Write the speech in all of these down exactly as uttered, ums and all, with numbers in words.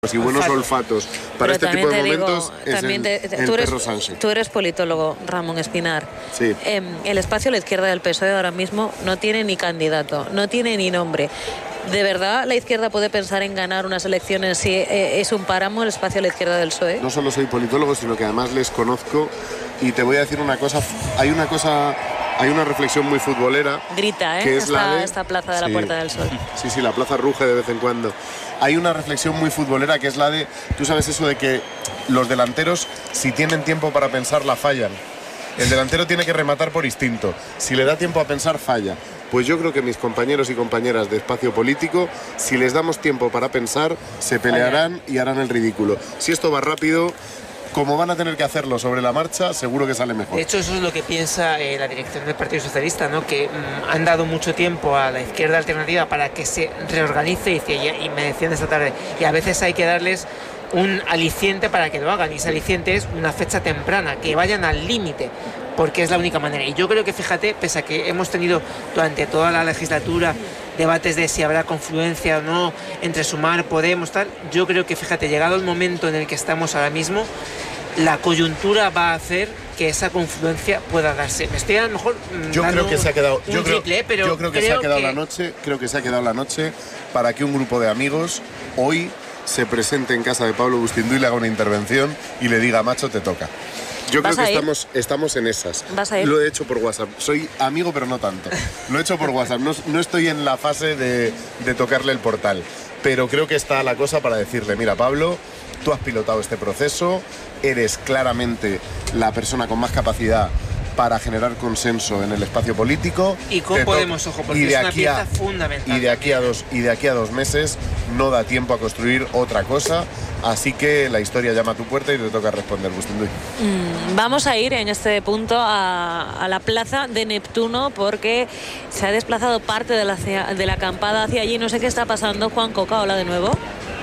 y buenos olfatos para este tipo de momentos digo, es el, te, te, el tú eres, perro Sánchez. Tú eres politólogo, Ramón Espinar. Sí. Eh, el espacio a la izquierda del P S O E ahora mismo no tiene ni candidato, no tiene ni nombre. ¿De verdad la izquierda puede pensar en ganar unas elecciones si eh, es un páramo el espacio a la izquierda del P S O E? No solo soy politólogo, sino que además les conozco y te voy a decir una cosa. Hay una cosa... Hay una reflexión muy futbolera. Grita, ¿eh? Que es esta, la de... esta plaza de sí. la Puerta del Sol. Sí, sí, la plaza ruge de vez en cuando. Hay una reflexión muy futbolera que es la de... Tú sabes eso de que los delanteros, si tienen tiempo para pensar, la fallan. El delantero tiene que rematar por instinto. Si le da tiempo a pensar, falla. Pues yo creo que mis compañeros y compañeras de espacio político, si les damos tiempo para pensar, se pelearán y harán el ridículo. Si esto va rápido... Como van a tener que hacerlo sobre la marcha, seguro que sale mejor. De hecho, eso es lo que piensa eh, la dirección del Partido Socialista, ¿no? Que mmm, han dado mucho tiempo a la izquierda alternativa para que se reorganice, y, y me decían esta tarde, y a veces hay que darles un aliciente para que lo hagan, y ese aliciente es una fecha temprana, que vayan al límite, porque es la única manera. Y yo creo que, fíjate, pese a que hemos tenido durante toda la legislatura debates de si habrá confluencia o no entre Sumar, Podemos, tal, yo creo que, fíjate, llegado el momento en el que estamos ahora mismo, la coyuntura va a hacer que esa confluencia pueda darse. Me estoy a lo mejor yo creo que se ha quedado un yo creo, triple, pero yo creo que creo se ha quedado que... la noche, creo que se ha quedado la noche para que un grupo de amigos hoy se presente en casa de Pablo Bustindu y le haga una intervención y le diga, macho, te toca. Yo creo que estamos, estamos en esas. ¿Vas a ir? Lo he hecho por WhatsApp. Soy amigo, pero no tanto. Lo he hecho por WhatsApp. No, no estoy en la fase de, de tocarle el portal. Pero creo que está la cosa para decirle, mira, Pablo, tú has pilotado este proceso, eres claramente la persona con más capacidad para generar consenso en el espacio político. Y con Podemos, ojo, porque es una pieza fundamental. Y de aquí a dos, y de aquí a dos meses no da tiempo a construir otra cosa. Así que la historia llama a tu puerta y te toca responder, Bustindu. Mm, vamos a ir en este punto a, a la plaza de Neptuno, porque se ha desplazado parte de la, de la acampada hacia allí. No sé qué está pasando. Juan Coca, hola de nuevo.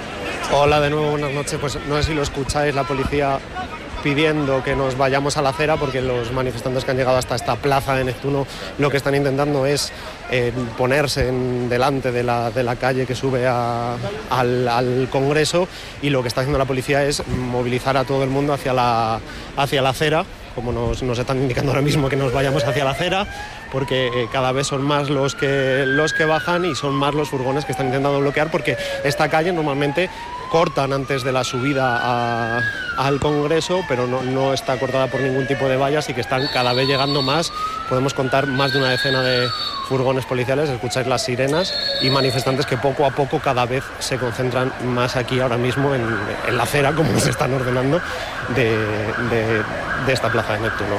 Hola de nuevo, buenas noches. Pues no sé si lo escucháis, la policía pidiendo que nos vayamos a la acera, porque los manifestantes que han llegado hasta esta plaza de Neptuno lo que están intentando es eh, ponerse en delante de la, de la calle que sube a, al, al Congreso, y lo que está haciendo la policía es movilizar a todo el mundo hacia la, hacia la acera, como nos, nos están indicando ahora mismo que nos vayamos hacia la acera, porque eh, cada vez son más los que, los que bajan y son más los furgones que están intentando bloquear, porque esta calle normalmente cortan antes de la subida a, al Congreso, pero no, no está cortada por ningún tipo de vallas, y que están cada vez llegando más. Podemos contar más de una decena de furgones policiales, escucháis las sirenas, y manifestantes que poco a poco cada vez se concentran más aquí ahora mismo en, en la acera, como nos están ordenando, de, de, de esta plaza de Neptuno.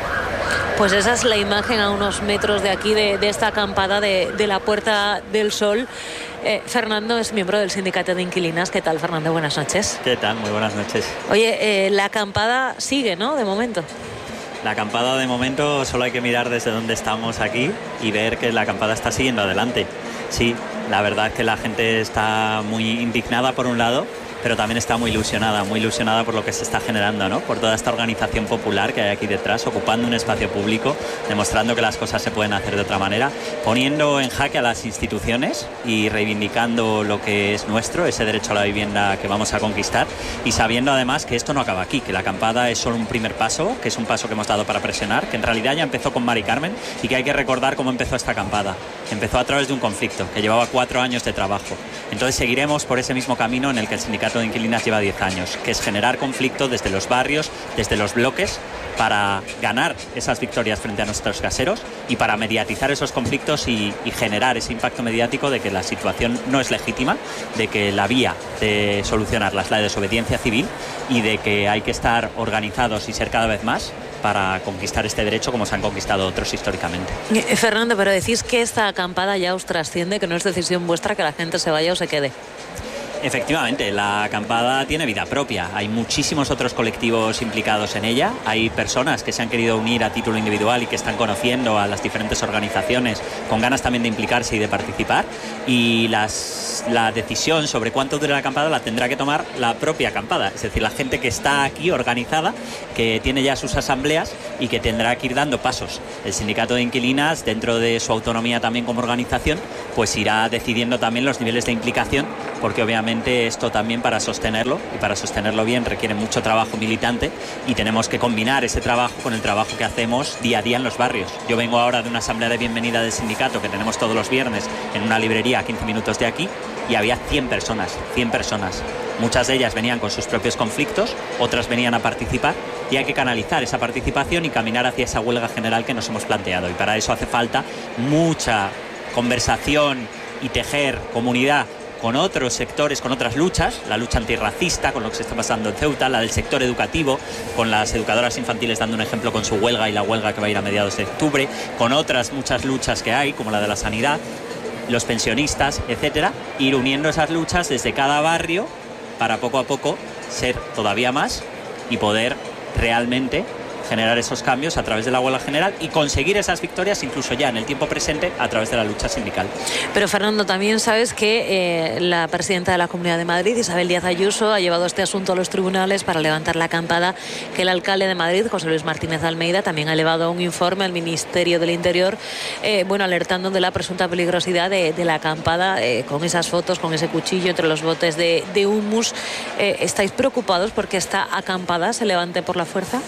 Pues esa es la imagen a unos metros de aquí, de, de esta acampada de, de la Puerta del Sol. Eh, Fernando es miembro del Sindicato de Inquilinas. ¿Qué tal, Fernando? Buenas noches. ¿Qué tal? Muy buenas noches. Oye, eh, la acampada sigue, ¿no? De momento. La acampada, de momento, solo hay que mirar desde donde estamos aquí y ver que la acampada está siguiendo adelante. Sí, la verdad es que la gente está muy indignada por un lado, pero también está muy ilusionada, muy ilusionada por lo que se está generando, ¿no? Por toda esta organización popular que hay aquí detrás, ocupando un espacio público, demostrando que las cosas se pueden hacer de otra manera, poniendo en jaque a las instituciones y reivindicando lo que es nuestro, ese derecho a la vivienda que vamos a conquistar, y sabiendo además que esto no acaba aquí, que la acampada es solo un primer paso, que es un paso que hemos dado para presionar, que en realidad ya empezó con Mari Carmen, y que hay que recordar cómo empezó esta acampada. Empezó a través de un conflicto que llevaba cuatro años de trabajo. Entonces seguiremos por ese mismo camino en el que el Sindicato de Inquilinas lleva diez años, que es generar conflicto desde los barrios, desde los bloques, para ganar esas victorias frente a nuestros caseros y para mediatizar esos conflictos y, y generar ese impacto mediático de que la situación no es legítima, de que la vía de solucionarla es la desobediencia civil, y de que hay que estar organizados y ser cada vez más para conquistar este derecho como se han conquistado otros históricamente. Eh, Fernando, pero decís que esta acampada ya os trasciende, que no es decisión vuestra que la gente se vaya o se quede. Efectivamente, la acampada tiene vida propia. Hay muchísimos otros colectivos implicados en ella. Hay personas que se han querido unir a título individual y que están conociendo a las diferentes organizaciones con ganas también de implicarse y de participar. Y las, la decisión sobre cuánto dura la acampada la tendrá que tomar la propia acampada. Es decir, la gente que está aquí organizada, que tiene ya sus asambleas y que tendrá que ir dando pasos. El Sindicato de Inquilinas, dentro de su autonomía también como organización, pues irá decidiendo también los niveles de implicación porque obviamente esto también para sostenerlo y para sostenerlo bien requiere mucho trabajo militante y tenemos que combinar ese trabajo con el trabajo que hacemos día a día en los barrios. Yo vengo ahora de una asamblea de bienvenida del sindicato que tenemos todos los viernes en una librería a quince minutos de aquí y había cien personas, cien personas. Muchas de ellas venían con sus propios conflictos, otras venían a participar y hay que canalizar esa participación y caminar hacia esa huelga general que nos hemos planteado. Y para eso hace falta mucha conversación y tejer comunidad con otros sectores, con otras luchas, la lucha antirracista, con lo que se está pasando en Ceuta, la del sector educativo, con las educadoras infantiles dando un ejemplo con su huelga y la huelga que va a ir a mediados de octubre, con otras muchas luchas que hay, como la de la sanidad, los pensionistas, etcétera, ir uniendo esas luchas desde cada barrio para poco a poco ser todavía más y poder realmente generar esos cambios a través de la huelga general y conseguir esas victorias incluso ya en el tiempo presente a través de la lucha sindical. Pero Fernando, también sabes que eh, la presidenta de la Comunidad de Madrid, Isabel Díaz Ayuso, ha llevado este asunto a los tribunales para levantar la acampada que el alcalde de Madrid, José Luis Martínez Almeida, también ha elevado un informe al Ministerio del Interior, eh, bueno, alertando de la presunta peligrosidad de, de la acampada, eh, con esas fotos, con ese cuchillo entre los botes de, de humus. Eh, ¿Estáis preocupados porque esta acampada se levante por la fuerza?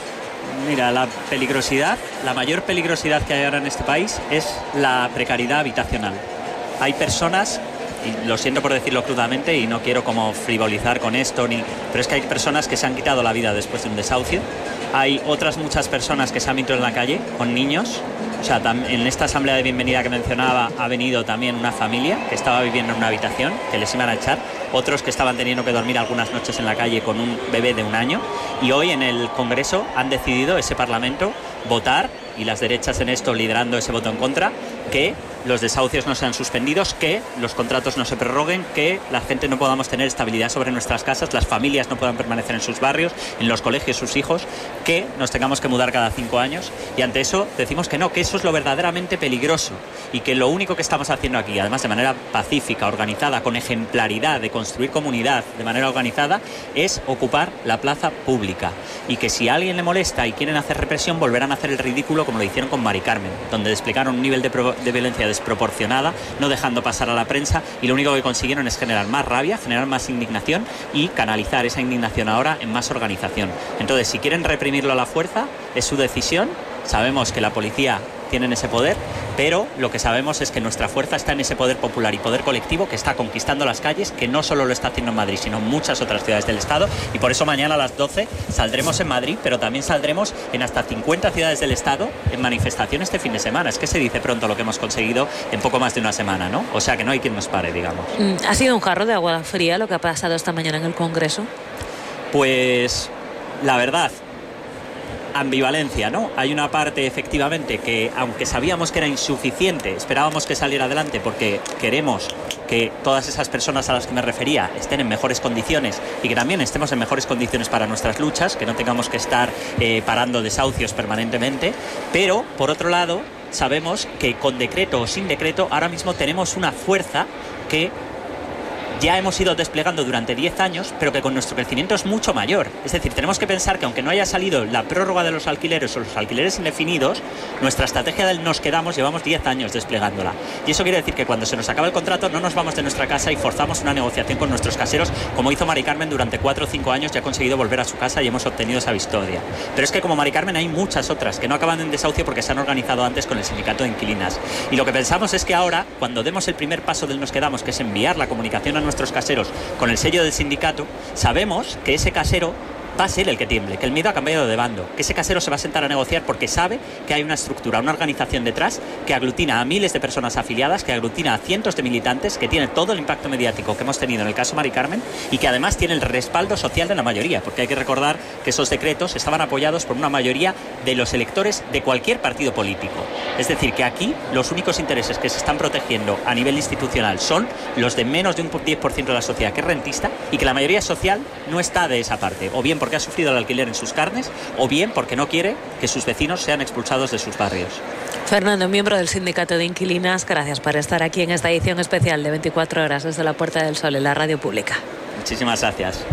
Mira, la peligrosidad, la mayor peligrosidad que hay ahora en este país es la precariedad habitacional. Hay personas, y lo siento por decirlo crudamente y no quiero como frivolizar con esto, ni, pero es que hay personas que se han quitado la vida después de un desahucio. Hay otras muchas personas que se han visto en la calle con niños. O sea, en esta asamblea de bienvenida que mencionaba ha venido también una familia que estaba viviendo en una habitación, que les iban a echar, otros que estaban teniendo que dormir algunas noches en la calle con un bebé de un año, y hoy en el Congreso han decidido ese Parlamento votar, y las derechas en esto liderando ese voto en contra, que los desahucios no sean suspendidos, que los contratos no se prorroguen, que la gente no podamos tener estabilidad sobre nuestras casas, las familias no puedan permanecer en sus barrios, en los colegios sus hijos, que nos tengamos que mudar cada cinco años, y ante eso decimos que no, que eso es lo verdaderamente peligroso y que lo único que estamos haciendo aquí, además de manera pacífica, organizada, con ejemplaridad, de construir comunidad de manera organizada, es ocupar la plaza pública, y que si a alguien le molesta y quieren hacer represión volverán a hacer el ridículo como lo hicieron con Mari Carmen, donde desplegaron un nivel de, pro- de violencia desproporcionada, no dejando pasar a la prensa, y lo único que consiguieron es generar más rabia, generar más indignación y canalizar esa indignación ahora en más organización. Entonces, si quieren reprimirlo a la fuerza, es su decisión. Sabemos que la policía tiene ese poder, pero lo que sabemos es que nuestra fuerza está en ese poder popular y poder colectivo que está conquistando las calles, que no solo lo está haciendo en Madrid, sino en muchas otras ciudades del Estado, y por eso mañana a las doce saldremos en Madrid, pero también saldremos en hasta cincuenta ciudades del Estado en manifestaciones este fin de semana. Es que se dice pronto lo que hemos conseguido en poco más de una semana, ¿no? O sea que no hay quien nos pare, digamos. ¿Ha sido un jarro de agua fría lo que ha pasado esta mañana en el Congreso? Pues la verdad, ambivalencia, ¿no? Hay una parte efectivamente que, aunque sabíamos que era insuficiente, esperábamos que saliera adelante porque queremos que todas esas personas a las que me refería estén en mejores condiciones y que también estemos en mejores condiciones para nuestras luchas, que no tengamos que estar eh, parando desahucios permanentemente, pero por otro lado sabemos que con decreto o sin decreto ahora mismo tenemos una fuerza que ya hemos ido desplegando durante diez años, pero que con nuestro crecimiento es mucho mayor. Es decir, tenemos que pensar que aunque no haya salido la prórroga de los alquileres o los alquileres indefinidos, nuestra estrategia del nos quedamos llevamos diez años desplegándola. Y eso quiere decir que cuando se nos acaba el contrato no nos vamos de nuestra casa y forzamos una negociación con nuestros caseros, como hizo Mari Carmen durante cuatro o cinco años, ya ha conseguido volver a su casa y hemos obtenido esa victoria. Pero es que como Mari Carmen hay muchas otras que no acaban en desahucio porque se han organizado antes con el sindicato de inquilinas. Y lo que pensamos es que ahora, cuando demos el primer paso del nos quedamos, que es enviar la comunicación a nuestros caseros con el sello del sindicato, sabemos que ese casero va a ser el que tiemble, que el miedo ha cambiado de bando, que ese casero se va a sentar a negociar porque sabe que hay una estructura, una organización detrás que aglutina a miles de personas afiliadas, que aglutina a cientos de militantes, que tiene todo el impacto mediático que hemos tenido en el caso Mari Carmen y que además tiene el respaldo social de la mayoría, porque hay que recordar que esos decretos estaban apoyados por una mayoría de los electores de cualquier partido político. Es decir, que aquí los únicos intereses que se están protegiendo a nivel institucional son los de menos de un diez por ciento de la sociedad que es rentista y que la mayoría social no está de esa parte, o bien porque ha sufrido el alquiler en sus carnes, o bien porque no quiere que sus vecinos sean expulsados de sus barrios. Fernando, miembro del Sindicato de Inquilinas, gracias por estar aquí en esta edición especial de veinticuatro horas desde la Puerta del Sol en la radio pública. Muchísimas gracias.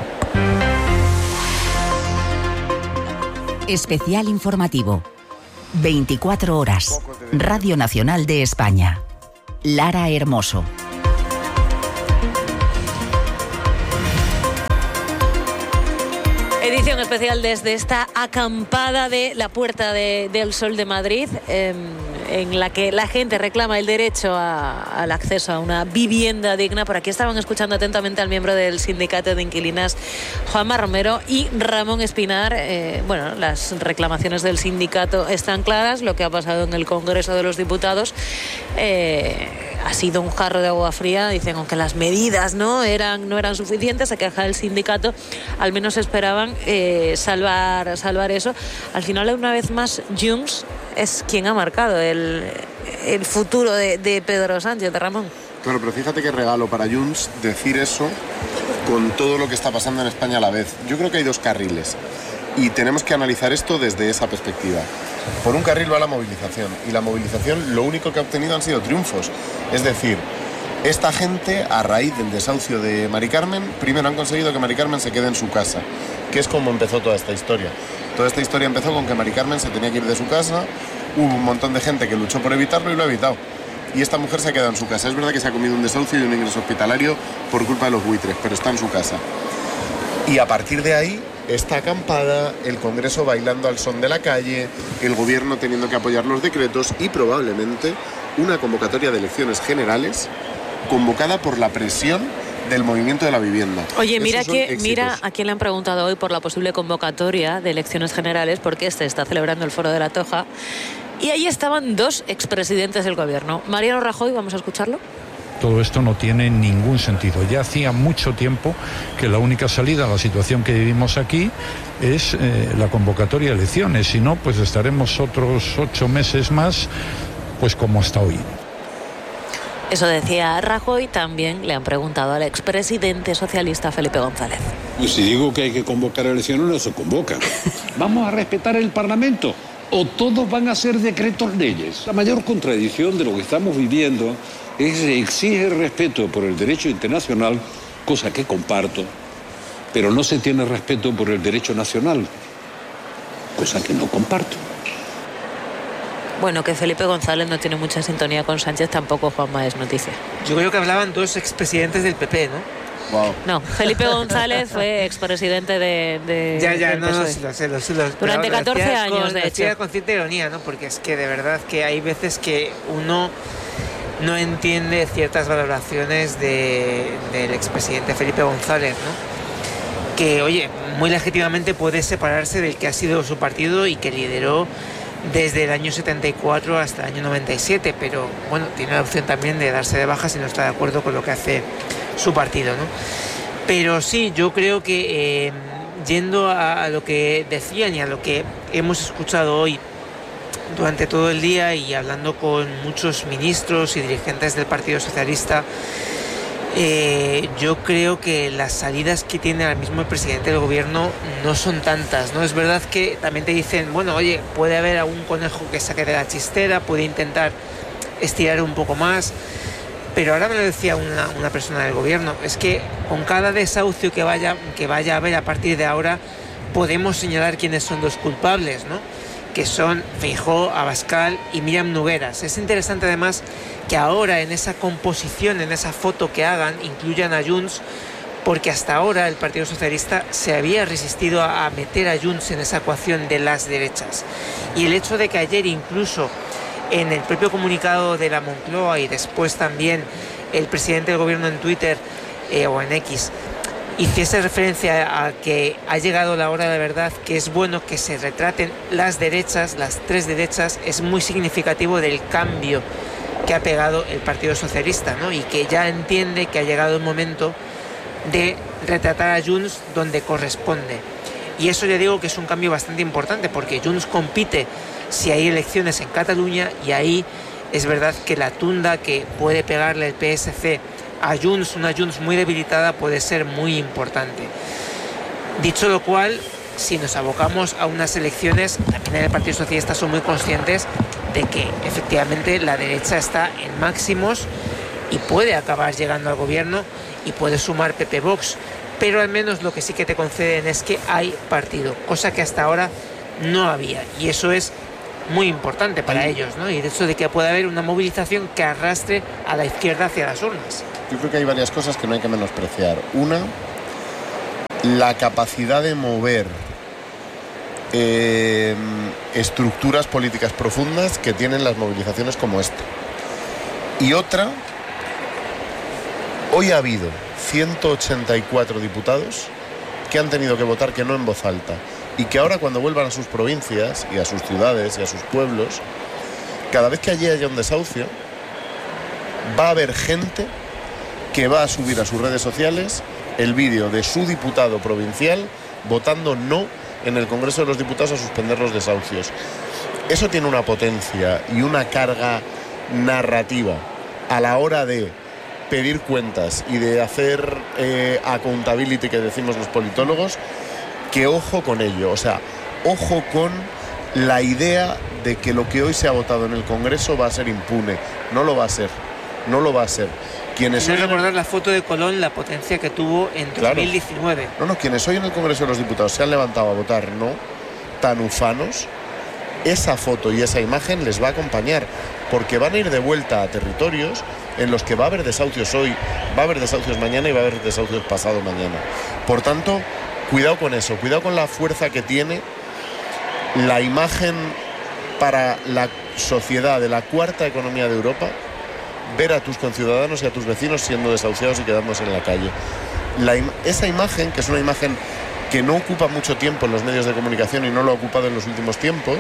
Especial informativo. veinticuatro horas. Radio Nacional de España. Lara Hermoso. Edición especial desde esta acampada de la Puerta de, del Sol de Madrid, eh, en la que la gente reclama el derecho a, al acceso a una vivienda digna. Por aquí estaban escuchando atentamente al miembro del sindicato de inquilinas, Juanma Romero, y Ramón Espinar. Eh, bueno, las reclamaciones del sindicato están claras. Lo que ha pasado en el Congreso de los Diputados eh, ha sido un jarro de agua fría. Dicen, aunque las medidas no eran, no eran suficientes, se queja el sindicato, al menos esperaban eh, salvar, salvar eso. Al final, una vez más, Junts es quien ha marcado el, el futuro de, de Pedro Sánchez, de Ramón. Claro, pero fíjate qué regalo para Junts decir eso con todo lo que está pasando en España a la vez. Yo creo que hay dos carriles y tenemos que analizar esto desde esa perspectiva. Por un carril va la movilización, y la movilización lo único que ha obtenido han sido triunfos. Es decir, esta gente, a raíz del desahucio de Mari Carmen, primero han conseguido que Mari Carmen se quede en su casa, que es como empezó toda esta historia. Toda esta historia empezó con que Mari Carmen se tenía que ir de su casa, hubo un montón de gente que luchó por evitarlo y lo ha evitado. Y esta mujer se ha quedado en su casa. Es verdad que se ha comido un desahucio y un ingreso hospitalario por culpa de los buitres, pero está en su casa. Y a partir de ahí, esta acampada, el Congreso bailando al son de la calle, el Gobierno teniendo que apoyar los decretos y probablemente una convocatoria de elecciones generales convocada por la presión del movimiento de la vivienda. Oye, mira, que, mira a quién le han preguntado hoy por la posible convocatoria de elecciones generales, porque este está celebrando el Foro de la Toja, y ahí estaban dos expresidentes del Gobierno. Mariano Rajoy, vamos a escucharlo. Todo esto no tiene ningún sentido. Ya hacía mucho tiempo que la única salida a la situación que vivimos aquí es eh, la convocatoria de elecciones. Si no, pues estaremos otros ocho meses más, pues como hasta hoy. Eso decía Rajoy. También le han preguntado al expresidente socialista Felipe González. Pues si digo que hay que convocar elecciones, no se convoca. ¿Vamos a respetar el Parlamento o todos van a ser decretos leyes? La mayor contradicción de lo que estamos viviendo es que exige respeto por el derecho internacional, cosa que comparto, pero no se tiene respeto por el derecho nacional, cosa que no comparto. Bueno, que Felipe González no tiene mucha sintonía con Sánchez, tampoco, Juanma, es noticia. Yo creo que hablaban dos expresidentes del P P, ¿no? Wow. No, Felipe González fue expresidente de, de ya, ya, del no, P S O E. no, sí lo sé, lo sé, lo sé. Durante catorce años, con, de hecho. con cierta ironía, ¿no? Porque es que de verdad que hay veces que uno no entiende ciertas valoraciones de, del expresidente Felipe González, ¿no? Que, oye, muy legítimamente puede separarse del que ha sido su partido y que lideró desde el año setenta y cuatro hasta el año noventa y siete, pero bueno, tiene la opción también de darse de baja si no está de acuerdo con lo que hace su partido, ¿no? Pero sí, yo creo que eh, yendo a, a lo que decían y a lo que hemos escuchado hoy durante todo el día y hablando con muchos ministros y dirigentes del Partido Socialista, eh, yo creo que las salidas que tiene ahora mismo el presidente del gobierno no son tantas, ¿no? Es verdad que también te dicen, bueno, oye, puede haber algún conejo que saque de la chistera, puede intentar estirar un poco más, pero ahora me lo decía una, una persona del gobierno, es que con cada desahucio que vaya, que vaya a haber a partir de ahora, podemos señalar quiénes son los culpables, ¿no? Que son Feijóo, Abascal y Míriam Nogueras. Es interesante además que ahora en esa composición, en esa foto que hagan, incluyan a Junts, porque hasta ahora el Partido Socialista se había resistido a, a meter a Junts en esa ecuación de las derechas. Y el hecho de que ayer incluso en el propio comunicado de la Moncloa y después también el presidente del gobierno en Twitter eh, o en X hiciese referencia a que ha llegado la hora de verdad, que es bueno que se retraten las derechas, las tres derechas, es muy significativo del cambio que ha pegado el Partido Socialista, ¿no? Y que ya entiende que ha llegado el momento de retratar a Junts donde corresponde. Y eso ya digo que es un cambio bastante importante, porque Junts compite si hay elecciones en Cataluña, y ahí es verdad que la tunda que puede pegarle el P S C a Junts, una Junts muy debilitada, puede ser muy importante. Dicho lo cual, si nos abocamos a unas elecciones, también en el Partido Socialista son muy conscientes de que efectivamente la derecha está en máximos y puede acabar llegando al gobierno y puede sumar P P Vox, pero al menos lo que sí que te conceden es que hay partido, cosa que hasta ahora no había, y eso es muy importante para ellos, ¿no? Y el hecho de que pueda haber una movilización que arrastre a la izquierda hacia las urnas. Yo creo que hay varias cosas que no hay que menospreciar. Una, la capacidad de mover eh, estructuras políticas profundas que tienen las movilizaciones como esta. Y otra, hoy ha habido ciento ochenta y cuatro diputados que han tenido que votar que no en voz alta, y que ahora, cuando vuelvan a sus provincias y a sus ciudades y a sus pueblos, cada vez que allí haya un desahucio, va a haber gente que va a subir a sus redes sociales el vídeo de su diputado provincial votando no en el Congreso de los Diputados a suspender los desahucios. Eso tiene una potencia y una carga narrativa a la hora de pedir cuentas y de hacer eh, accountability, que decimos los politólogos, que ojo con ello. O sea, ojo con la idea de que lo que hoy se ha votado en el Congreso va a ser impune. No lo va a ser, no lo va a ser. Quienes Quiero hoy recordar el... la foto de Colón, la potencia que tuvo en dos mil diecinueve. Claro. No, no, quienes hoy en el Congreso de los Diputados se han levantado a votar no, tan ufanos, esa foto y esa imagen les va a acompañar, porque van a ir de vuelta a territorios en los que va a haber desahucios hoy, va a haber desahucios mañana y va a haber desahucios pasado mañana. Por tanto, cuidado con eso, cuidado con la fuerza que tiene la imagen para la sociedad de la cuarta economía de Europa, ver a tus conciudadanos y a tus vecinos siendo desahuciados y quedándose en la calle. La im- esa imagen, que es una imagen que no ocupa mucho tiempo en los medios de comunicación y no lo ha ocupado en los últimos tiempos,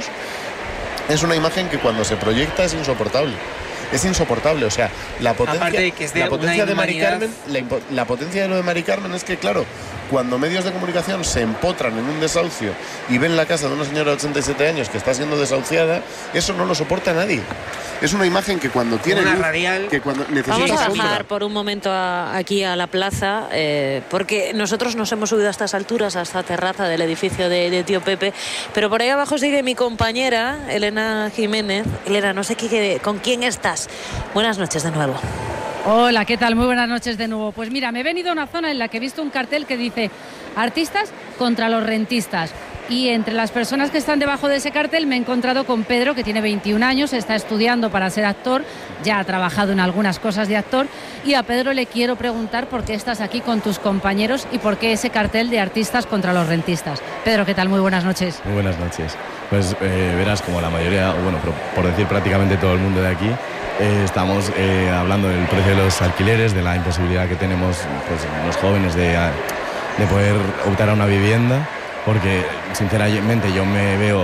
es una imagen que cuando se proyecta es insoportable. Es insoportable, o sea, la potencia, de que es de la potencia de Mari inhumanidad. Carmen, la, impo- la potencia de lo de Mari Carmen es que, claro, cuando medios de comunicación se empotran en un desahucio y ven la casa de una señora de ochenta y siete años que está siendo desahuciada, eso no lo soporta nadie. Es una imagen que cuando tiene Una luz, radial. que cuando necesita Vamos a sombra. bajar por un momento a- aquí a la plaza, eh, porque nosotros nos hemos subido a estas alturas, a esta terraza del edificio de, de Tío Pepe, pero por ahí abajo sigue mi compañera, Elena Jiménez. Elena, no sé qué, con quién estás. Buenas noches de nuevo. Hola, ¿qué tal? Muy buenas noches de nuevo. Pues mira, me he venido a una zona en la que he visto un cartel que dice artistas contra los rentistas. Y entre las personas que están debajo de ese cartel me he encontrado con Pedro, que tiene veintiún años, está estudiando para ser actor, ya ha trabajado en algunas cosas de actor, y a Pedro le quiero preguntar por qué estás aquí con tus compañeros y por qué ese cartel de artistas contra los rentistas. Pedro, ¿qué tal? Muy buenas noches. Muy buenas noches. Pues eh, verás, como la mayoría, o bueno, por, por decir prácticamente todo el mundo de aquí, eh, estamos eh, hablando del precio de los alquileres, de la imposibilidad que tenemos pues, los jóvenes de, de poder optar a una vivienda, porque sinceramente yo me veo,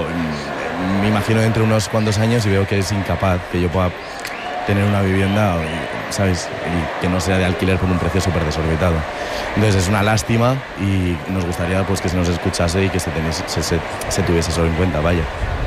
me imagino dentro de unos cuantos años y veo que es incapaz que yo pueda tener una vivienda, ¿sabes? Y que no sea de alquiler por un precio súper desorbitado. Entonces es una lástima y nos gustaría pues, que se nos escuchase y que se, teniese, se, se, se tuviese eso en cuenta, vaya.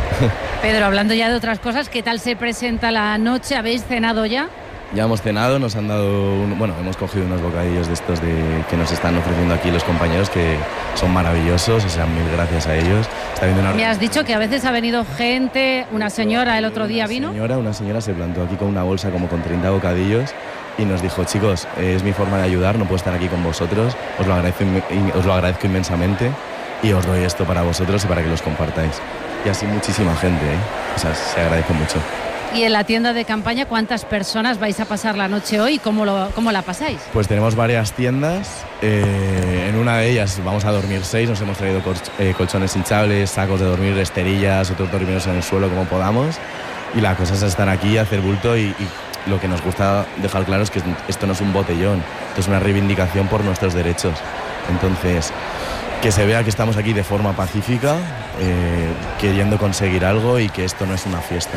Pedro, hablando ya de otras cosas, ¿qué tal se presenta la noche? ¿Habéis cenado ya? Ya hemos cenado, nos han dado, un, bueno, hemos cogido unos bocadillos de estos de, que nos están ofreciendo aquí los compañeros, que son maravillosos, o sea, mil gracias a ellos. Está viendo una... Me has dicho que a veces ha venido gente, una señora el otro día vino. Una señora, una señora se plantó aquí con una bolsa como con treinta bocadillos y nos dijo, chicos, es mi forma de ayudar, no puedo estar aquí con vosotros, os lo agradezco, os lo agradezco inmensamente y os doy esto para vosotros y para que los compartáis. Y así muchísima gente, ¿eh? O sea, se agradece mucho. Y en la tienda de campaña, ¿cuántas personas vais a pasar la noche hoy? ¿Cómo, lo, cómo la pasáis? Pues tenemos varias tiendas. Eh, en una de ellas vamos a dormir seis. Nos hemos traído col eh, colchones hinchables, sacos de dormir, esterillas, otros dormidos en el suelo como podamos. Y la cosa es estar aquí, hacer bulto y, y lo que nos gusta dejar claro es que esto no es un botellón. Esto es una reivindicación por nuestros derechos. Entonces, que se vea que estamos aquí de forma pacífica, eh, queriendo conseguir algo y que esto no es una fiesta.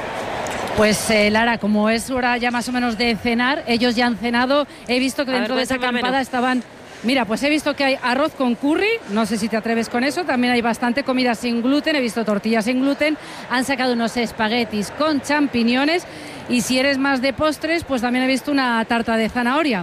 Pues eh, Lara, como es hora ya más o menos de cenar, ellos ya han cenado. He visto que A dentro ver, de esa cuéntame acampada menos. estaban... Mira, pues he visto que hay arroz con curry, no sé si te atreves con eso, también hay bastante comida sin gluten, he visto tortillas sin gluten, han sacado unos espaguetis con champiñones y si eres más de postres, pues también he visto una tarta de zanahoria.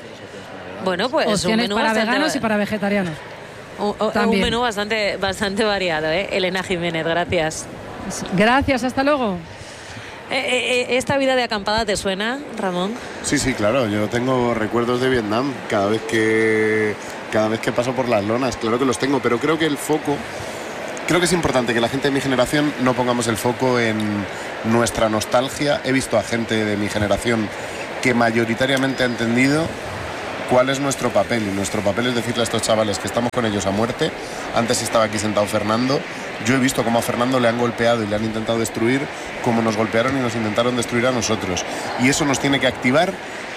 Bueno, pues un Opciones menú para bastante... veganos y para vegetarianos. Un, un- un También. menú bastante, bastante variado, ¿eh? Elena Jiménez, gracias. Gracias, hasta luego. Eh, eh, eh, ¿Esta vida de acampada te suena, Ramón? Sí, sí, claro, yo tengo recuerdos de Vietnam cada vez que cada vez que paso por las lonas, claro que los tengo, pero creo que el foco, creo que es importante que la gente de mi generación no pongamos el foco en nuestra nostalgia. He visto a gente de mi generación que mayoritariamente ha entendido cuál es nuestro papel. Y nuestro papel es decirle a estos chavales que estamos con ellos a muerte. Antes estaba aquí sentado Fernando. Yo he visto cómo a Fernando le han golpeado y le han intentado destruir, como nos golpearon y nos intentaron destruir a nosotros. Y eso nos tiene que activar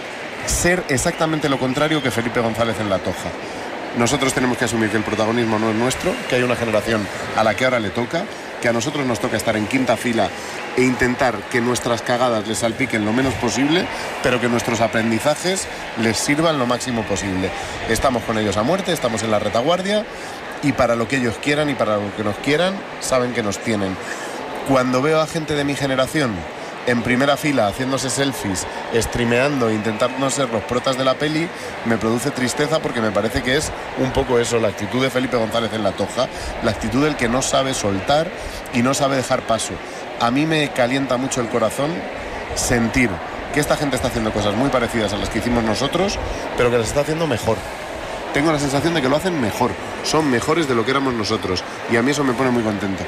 ser exactamente lo contrario que Felipe González en La Toja. Nosotros tenemos que asumir que el protagonismo no es nuestro, que hay una generación a la que ahora le toca, que a nosotros nos toca estar en quinta fila e intentar que nuestras cagadas les salpiquen lo menos posible, pero que nuestros aprendizajes les sirvan lo máximo posible. Estamos con ellos a muerte, estamos en la retaguardia y para lo que ellos quieran y para lo que nos quieran, saben que nos tienen. Cuando veo a gente de mi generación en primera fila haciéndose selfies, streameando, intentando ser los protas de la peli, me produce tristeza porque me parece que es un poco eso, la actitud de Felipe González en La Toja, la actitud del que no sabe soltar y no sabe dejar paso. A mí me calienta mucho el corazón sentir que esta gente está haciendo cosas muy parecidas a las que hicimos nosotros, pero que las está haciendo mejor. Tengo la sensación de que lo hacen mejor, son mejores de lo que éramos nosotros, y a mí eso me pone muy contento.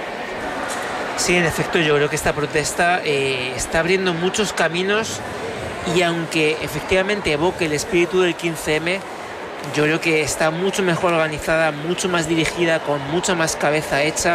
Sí, en efecto, yo creo que esta protesta eh, está abriendo muchos caminos y aunque efectivamente evoque el espíritu del quince eme, yo creo que está mucho mejor organizada, mucho más dirigida, con mucha más cabeza hecha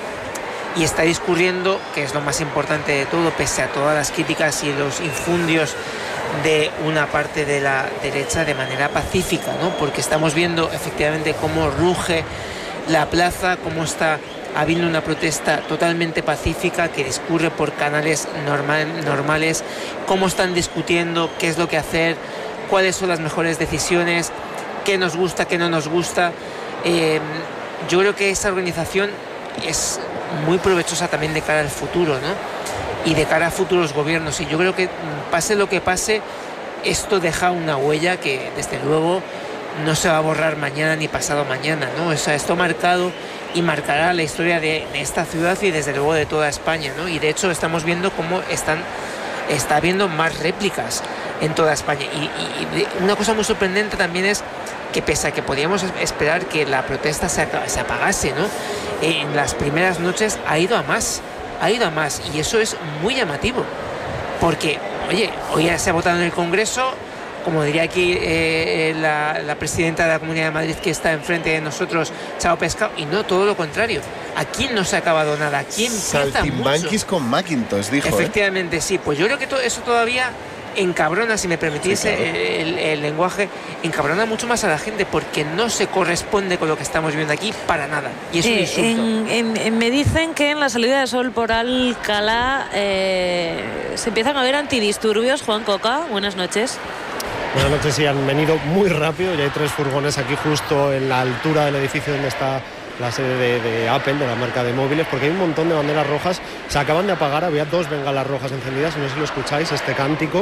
y está discurriendo, que es lo más importante de todo, pese a todas las críticas y los infundios de una parte de la derecha, de manera pacífica, ¿no? Porque estamos viendo efectivamente cómo ruge la plaza, cómo está habiendo una protesta totalmente pacífica que discurre por canales normal, normales, cómo están discutiendo qué es lo que hacer, cuáles son las mejores decisiones, qué nos gusta, qué no nos gusta. Eh, yo creo que esa organización es muy provechosa también de cara al futuro, ¿no? Y de cara a futuros gobiernos. Y yo creo que pase lo que pase, esto deja una huella que desde luego no se va a borrar mañana ni pasado mañana, ¿no? O sea, esto ha marcado y marcará la historia de, de esta ciudad y desde luego de toda España, ¿no? Y de hecho estamos viendo cómo están, está habiendo más réplicas en toda España. Y, y, y una cosa muy sorprendente también es que pese a que podíamos esperar que la protesta se, se apagase, ¿no? En las primeras noches ha ido a más, ha ido a más y eso es muy llamativo. Porque, oye, hoy ya se ha votado en el Congreso, como diría aquí eh, la, la presidenta de la Comunidad de Madrid que está enfrente de nosotros, Chao Pescado, y no, todo lo contrario. Aquí no se ha acabado nada, aquí empieza mucho. Saltimbanquis con Macintosh, dijo. Efectivamente, ¿eh? Sí. Pues yo creo que todo eso todavía encabrona, si me permitís sí, claro. el, el lenguaje, encabrona mucho más a la gente porque no se corresponde con lo que estamos viendo aquí para nada. Y es un eh, insulto. En, en, en, me dicen que en la salida de sol por Alcalá eh, se empiezan a ver antidisturbios. Juan Coca, buenas noches. Buenas noches, sí, han venido muy rápido. Ya hay tres furgones aquí justo en la altura del edificio donde está la sede de, de Apple, de la marca de móviles, porque hay un montón de banderas rojas. Se acaban de apagar, había dos bengalas rojas encendidas, no sé si lo escucháis, este cántico.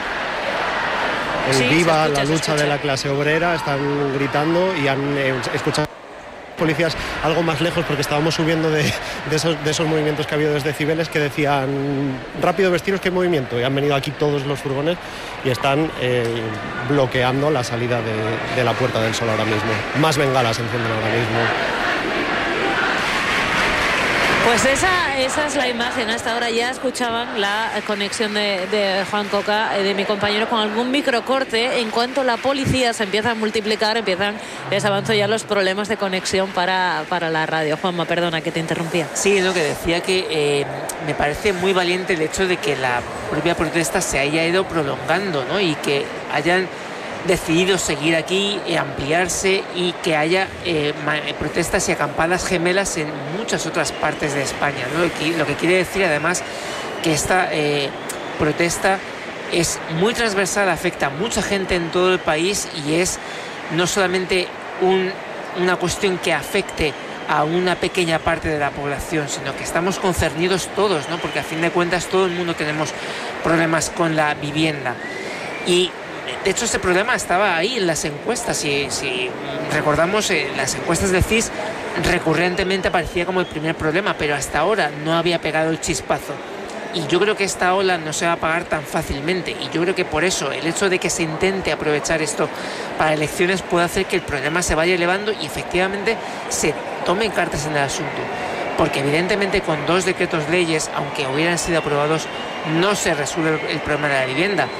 El sí, viva escucha, la lucha de la clase obrera, están gritando y han eh, escuchado policías algo más lejos porque estábamos subiendo de, de, esos, de esos movimientos que ha habido desde Cibeles que decían rápido vestiros que hay movimiento, y han venido aquí todos los furgones y están eh, bloqueando la salida de, de la Puerta del Sol ahora mismo. Más bengalas encienden ahora mismo. Pues esa, esa es la imagen. Hasta ahora ya escuchaban la conexión de, de Juan Coca, de mi compañero, con algún microcorte. En cuanto la policía se empieza a multiplicar, empiezan, les avanzo ya los problemas de conexión para, para la radio. Juanma, perdona que te interrumpía. Sí, lo que decía que eh, me parece muy valiente el hecho de que la propia protesta se haya ido prolongando, ¿no? Y que hayan decidido seguir aquí, eh, ampliarse y que haya eh, protestas y acampadas gemelas en muchas otras partes de España, ¿no? Lo que, lo que quiere decir además que esta eh, protesta es muy transversal, afecta a mucha gente en todo el país y es no solamente un, una cuestión que afecte a una pequeña parte de la población, sino que estamos concernidos todos, ¿no? Porque a fin de cuentas todo el mundo tenemos problemas con la vivienda. Y de hecho, este problema estaba ahí en las encuestas. Si, si recordamos, eh, las encuestas del C I S recurrentemente aparecía como el primer problema, pero hasta ahora no había pegado el chispazo. Y yo creo que esta ola no se va a apagar tan fácilmente. Y yo creo que por eso el hecho de que se intente aprovechar esto para elecciones puede hacer que el problema se vaya elevando y efectivamente se tomen cartas en el asunto. Porque evidentemente con dos decretos leyes, aunque hubieran sido aprobados, no se resuelve el problema de la vivienda.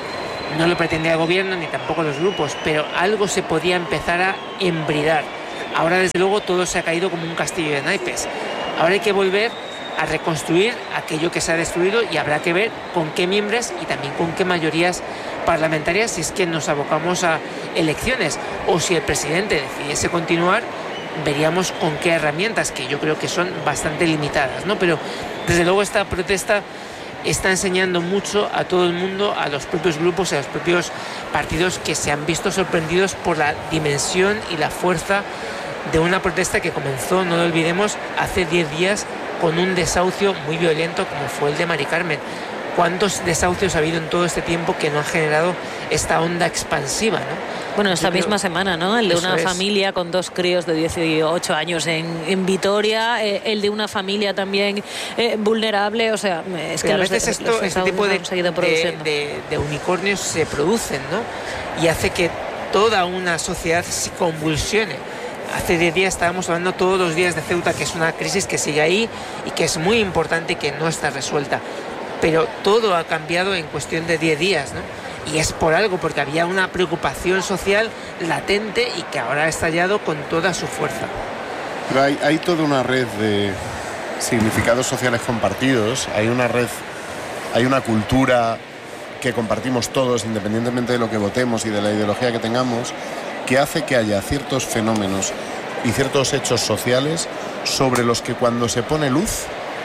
No lo pretendía el gobierno ni tampoco los grupos, pero algo se podía empezar a embridar. Ahora, desde luego, todo se ha caído como un castillo de naipes. Ahora hay que volver a reconstruir aquello que se ha destruido y habrá que ver con qué miembros y también con qué mayorías parlamentarias, si es que nos abocamos a elecciones o si el presidente decidiese continuar, veríamos con qué herramientas, que yo creo que son bastante limitadas, ¿no? Pero desde luego esta protesta está enseñando mucho a todo el mundo, a los propios grupos y a los propios partidos, que se han visto sorprendidos por la dimensión y la fuerza de una protesta que comenzó, no lo olvidemos, hace diez días con un desahucio muy violento como fue el de Mari Carmen. ¿Cuántos desahucios ha habido en todo este tiempo que no han generado esta onda expansiva, ¿no? Bueno, esta Yo creo- misma semana, ¿no? El de una Eso es. familia con dos críos de dieciocho años en, en Vitoria, eh, el de una familia también eh, vulnerable, o sea, es que Pero a los veces de- esto, los este desahucios tipo de, han seguido de, produciendo. de- de unicornios se producen, ¿no? Y hace que toda una sociedad se convulsione. Hace diez días estábamos hablando todos los días de Ceuta, que es una crisis que sigue ahí y que es muy importante y que no está resuelta. Pero todo ha cambiado en cuestión de diez días, ¿no? Y es por algo, porque había una preocupación social latente y que ahora ha estallado con toda su fuerza. Pero hay, hay toda una red de significados sociales compartidos, hay una red, hay una cultura que compartimos todos, independientemente de lo que votemos y de la ideología que tengamos, que hace que haya ciertos fenómenos y ciertos hechos sociales sobre los que cuando se pone luz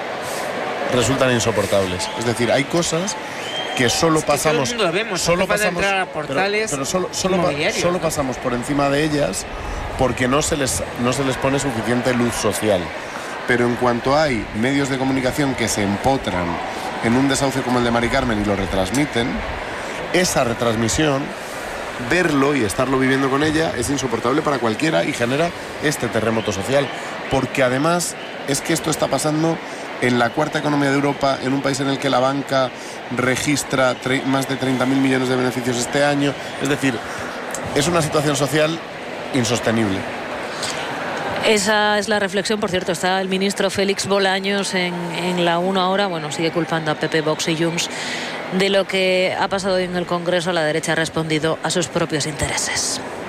resultan insoportables. Es decir, hay cosas que solo Es que todo el pasamos, mundo lo vemos, solo hace falta pasamos, entrar a pero- portales pero, solo, solo, pa- inmobiliarios, solo ¿no? pasamos por encima de ellas porque no se les no se les pone suficiente luz social. Pero en cuanto hay medios de comunicación que se empotran en un desahucio como el de Mari Carmen y lo retransmiten, esa retransmisión, verlo y estarlo viviendo con ella, es insoportable para cualquiera y genera este terremoto social. Porque además es que esto está pasando en la cuarta economía de Europa, en un país en el que la banca registra tre- más de treinta mil millones de beneficios este año. Es decir, es una situación social insostenible. Esa es la reflexión, por cierto, está el ministro Félix Bolaños en, en la uno ahora, bueno, sigue culpando a P P, Vox y Junts de lo que ha pasado hoy en el Congreso. La derecha ha respondido a sus propios intereses.